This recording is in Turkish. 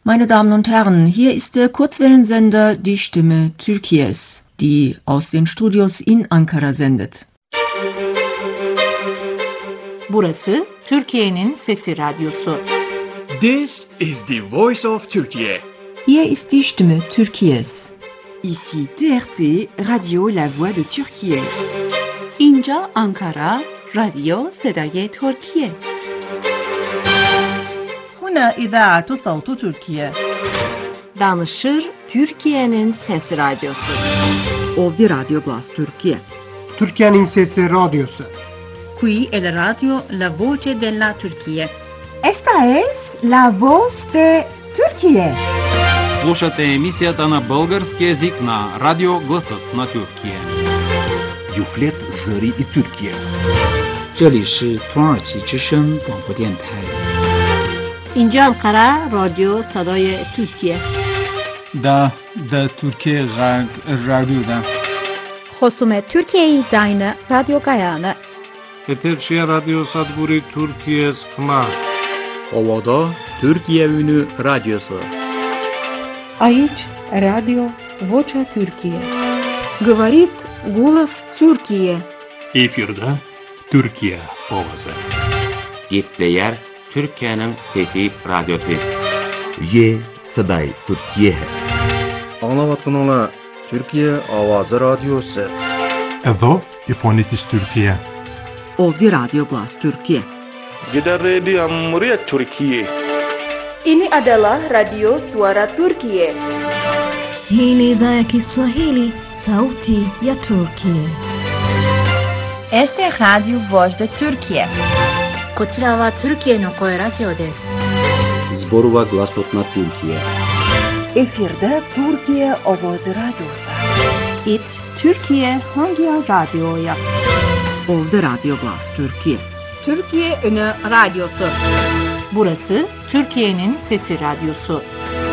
Meine Damen und Herren, hier ist der Kurzwellensender Die Stimme Türkiye's, die aus den Studios in Ankara sendet. Burası Türkiye'nin Sesi Radyosu. This is the voice of Turkey. Hier ist die Stimme Türkiye's. Ici TRT, Radio La Voix de Türkiye. İnca Ankara, Radyo Sedai Türkiye. هنا إذاعة صوت تركيا. Danışır Türkiye'nin Sesi Radyosu. Ovdje Radio Glas Türkiye. Türkiye'nin Sesi Radyosu. Qui è la radio La Voce della Turchia. Esta es La Voz de Türkiye. Слушате емисията на български език на Радио Гласът на Türkiye. Юфлет Зări и Türkiye. 这里是土耳其之声广播电台。 İnca Ankara, Radyo Sedai Türkiye. Da Türkiye Radyo'da. خصوم ترکیه داین رادیو گایانه. Eterşehir Radyo Sadguri Türkiye Sıkma. Ovada Türkiye Ünü Radyosu. Aici Radio Vocea Türkiye. Говорит голос Türkiye. Efirde Türkiye Ovası. Gepleyer Türkiye'nin Fethi Radyosu. Ye Sedai Türkiye. Anlavatkanlar Türkiye Avazı Radyosu. Evo İfonitis Türkiye. Ovdje Radio Glas Türkiye. Gider Radio Muria Türkiye. Ini adalah Radio Suara Turkiye. Hii ni idhaa ya Kiswahili, Sauti ya Turkiye. Este es Radio Voz de Türkiye. こちらはトルキエの声ラジオです。 Zborova Glasot na Türkiye. Efirde Türkiye Ovoz Radyosu. İt Türkiye hangi radyoya? Ovdje Radio Glas Türkiye. Türkiye Ünü Radyosu. Burası Türkiye'nin Sesi Radyosu.